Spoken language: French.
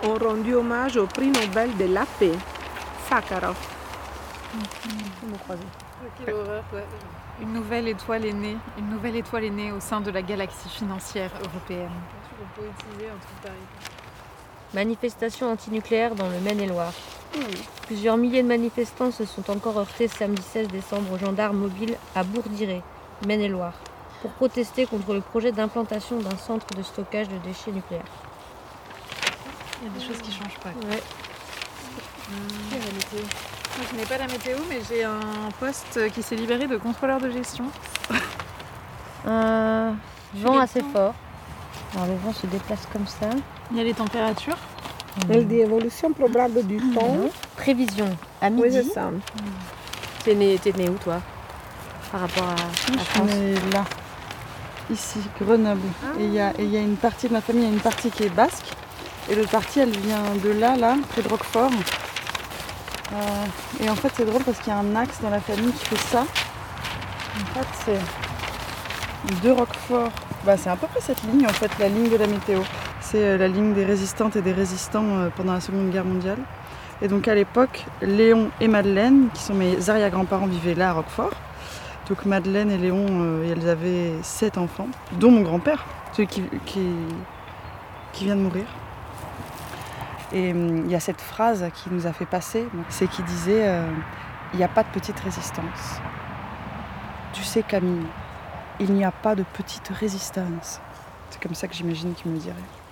ont rendu hommage au prix Nobel de la paix, Sakharov. Quelle horreur, ouais. Une nouvelle étoile est née au sein de la galaxie financière européenne. On peut utiliser un truc pareil. Manifestation antinucléaire dans le Maine-et-Loire. Plusieurs milliers de manifestants se sont encore heurtés samedi 16 décembre aux gendarmes mobiles à Bourg-d'Iré, Maine-et-Loire, pour protester contre le projet d'implantation d'un centre de stockage de déchets nucléaires. Il y a des choses qui ne changent pas. Ouais. La météo. Moi, je n'ai pas la météo, mais j'ai un poste qui s'est libéré de contrôleur de gestion. Vent assez fort. Alors le vent se déplace comme ça. Il y a les températures. Elle dit évolution probable du temps. Prévision à midi. Oui, c'est ça. T'es né où toi? Par rapport à Je France? suis née là, ici, Grenoble. Et il y a une partie de ma famille, il y a une partie qui est basque. Et l'autre partie, elle vient de là, près de Roquefort. Et en fait, c'est drôle parce qu'il y a un axe dans la famille qui fait ça. En fait, c'est de Roquefort. C'est à peu près cette ligne, en fait, la ligne de la météo. C'est la ligne des résistantes et des résistants pendant la Seconde Guerre mondiale. Et donc à l'époque, Léon et Madeleine, qui sont mes arrière-grands-parents, vivaient là à Roquefort. Donc Madeleine et Léon, elles avaient 7 enfants, dont mon grand-père, celui qui vient de mourir. Et il y a cette phrase qui nous a fait passer, c'est qu'il disait il n'y a pas de petite résistance. Tu sais Camille, il n'y a pas de petite résistance. C'est comme ça que j'imagine qu'il me dirait.